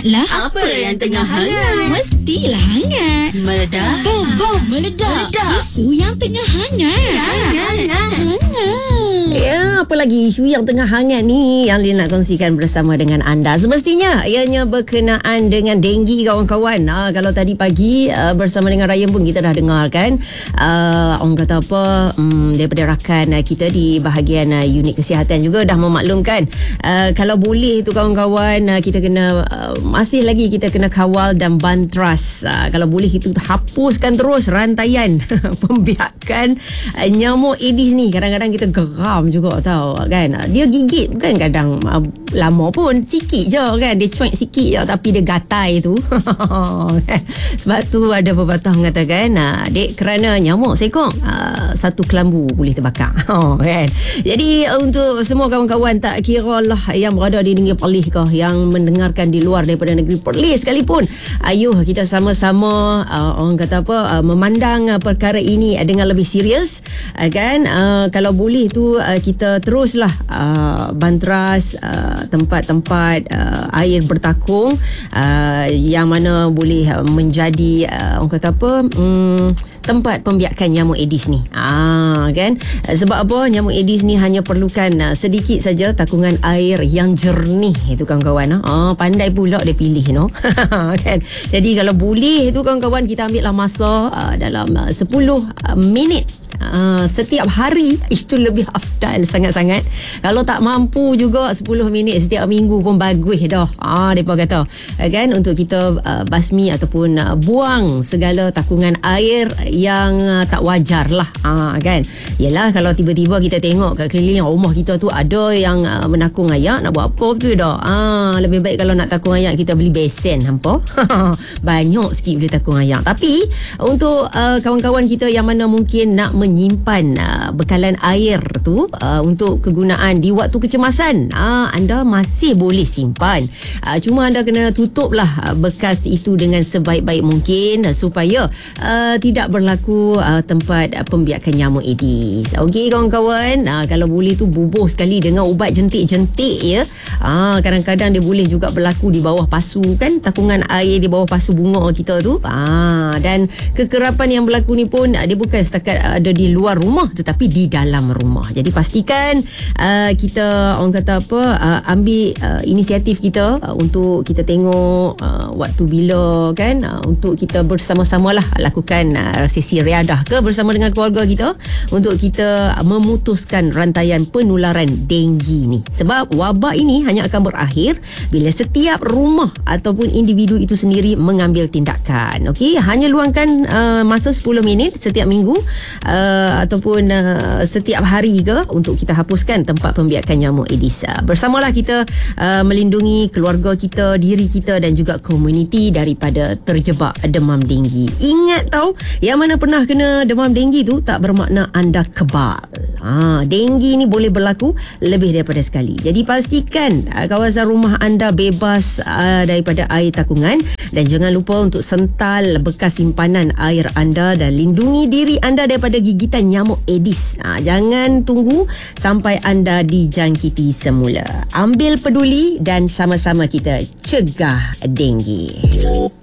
Hangatlah. Apa yang tengah hangat? Mestilah hangat. Meledak. Bom meledak. Isu yang tengah hangat. Hangat. Ya, apa lagi isu yang tengah hangat ni yang Lina nak kongsikan bersama dengan anda. Semestinya ianya berkenaan dengan denggi, kawan-kawan. Kalau tadi pagi bersama dengan Ryan pun kita dah dengar kan, orang kata apa, daripada rakan kita di bahagian unit kesihatan juga dah memaklumkan, kalau boleh tu kawan-kawan, kita kena masih lagi kita kena kawal dan bantras. Kalau boleh kita hapuskan terus rantaian pembiakan nyamuk Aedes ni. Kadang-kadang kita geram juga tahu kan, dia gigit kan kadang lama pun sikit je kan, dia cuik sikit je tapi dia gatai tu. Sebab tu ada pepatah mengatakan, dek, kerana nyamuk sekong, satu kelambu boleh terbakar. Kan. Jadi untuk semua kawan-kawan, tak kira lah yang berada di negeri Perlis ke, yang mendengarkan di luar daripada negeri Perlis sekalipun, ayuh kita sama-sama orang kata apa, memandang perkara ini dengan lebih serius kan. Kalau boleh tu kita teruslah bantras tempat-tempat air bertakung yang mana boleh menjadi orang kata apa, tempat pembiakan nyamuk Aedes ni. Kan? Sebab apa? Nyamuk Aedes ni hanya perlukan sedikit saja takungan air yang jernih itu kawan-kawan. Pandai pula dia pilih no. Kan? Jadi kalau boleh tu kawan-kawan, kita ambil lah masa dalam 10 minit setiap hari, itu lebih afdal sangat-sangat. Kalau tak mampu juga 10 minit setiap minggu pun bagus dah. Mereka kata kan, untuk kita basmi ataupun buang segala takungan air yang tak wajar lah. Kan, yelah kalau tiba-tiba kita tengok kat keliling rumah kita tu ada yang menakung ayak, nak buat apa tu dah. Lebih baik kalau nak takung ayak kita beli besen hampa. Banyak sikit boleh takung ayak. Tapi untuk kawan-kawan kita yang mana mungkin nak menyimpan bekalan air tu untuk kegunaan di waktu kecemasan, anda masih boleh simpan. Cuma anda kena tutup lah bekas itu dengan sebaik-baik mungkin supaya tidak berlaku tempat pembiakan nyamuk Aedes. Okey kawan-kawan, kalau boleh tu bubuh sekali dengan ubat jentik-jentik ya. Kadang-kadang dia boleh juga berlaku di bawah pasu kan, takungan air di bawah pasu bunga kita tu. Dan kekerapan yang berlaku ni pun dia bukan setakat ada di luar rumah, tetapi di dalam rumah. Jadi pastikan kita orang kata apa, ambil inisiatif kita untuk kita tengok waktu bila kan, untuk kita bersama-sama lah lakukan sesi riadah ke bersama dengan keluarga kita untuk kita memutuskan rantaian penularan denggi ni. Sebab wabak ini hanya akan berakhir bila setiap rumah ataupun individu itu sendiri mengambil tindakan. Okey, hanya luangkan masa 10 minit setiap minggu ataupun setiap hari ke untuk kita hapuskan tempat pembiakan nyamuk Aedes. Bersamalah kita melindungi keluarga kita, diri kita dan juga komuniti daripada terjebak demam denggi. Ingat tau, yang mana pernah kena demam denggi tu tak bermakna anda kebal. Denggi ni boleh berlaku lebih daripada sekali. Jadi pastikan kawasan rumah anda bebas daripada air takungan dan jangan lupa untuk sental bekas simpanan air anda dan lindungi diri anda daripada gigitan nyamuk Aedes. Jangan tunggu sampai anda dijangkiti semula. Ambil peduli dan sama-sama kita cegah denggi.